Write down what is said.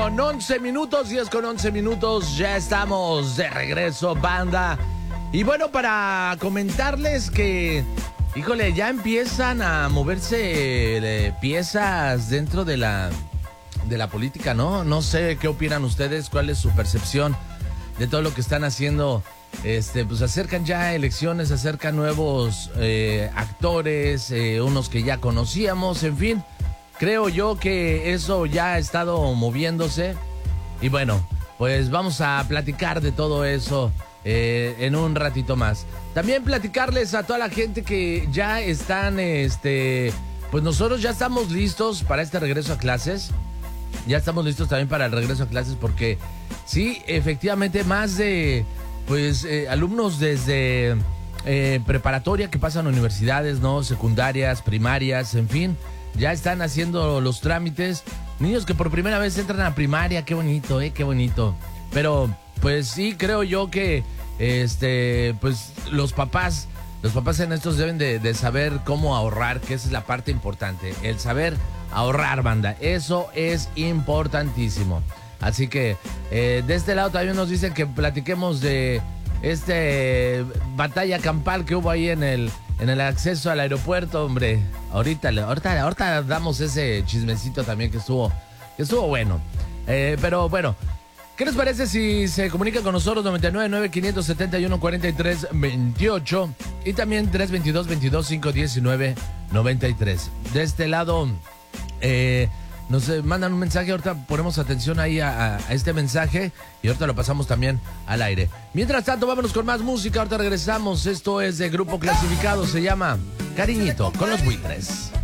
con 11 minutos, 10 con 11 minutos, ya estamos de regreso, banda. Y bueno, para comentarles que, híjole, ya empiezan a moverse piezas dentro de la política, ¿no? No sé qué opinan ustedes, cuál es su percepción de todo lo que están haciendo. Pues acercan ya elecciones, acercan nuevos actores, unos que ya conocíamos, en fin. Creo yo que eso ya ha estado moviéndose. Y bueno, pues vamos a platicar de todo eso en un ratito más. También platicarles a toda la gente que ya están, pues nosotros ya estamos listos para este regreso a clases. Ya estamos listos también para el regreso a clases porque sí, efectivamente, más de alumnos desde preparatoria que pasan a universidades, ¿no? Secundarias, primarias, en fin, ya están haciendo los trámites. Niños que por primera vez entran a primaria, qué bonito, qué bonito. Pero, pues sí, creo yo que, pues los papás en estos deben de saber cómo ahorrar, que esa es la parte importante. El saber ahorrar, banda, eso es importantísimo. Así que, de este lado también nos dicen que platiquemos de batalla campal que hubo ahí en el acceso al aeropuerto, hombre. Ahorita damos ese chismecito también que estuvo bueno. Pero bueno, ¿qué les parece si se comunican con nosotros? 99-571-4328 y también 322-22-519-93. De este lado, nos mandan un mensaje, ahorita ponemos atención ahí a este mensaje y ahorita lo pasamos también al aire. Mientras tanto, vámonos con más música, ahorita regresamos. Esto es de Grupo Clasificado, se llama Cariñito con los Buitres.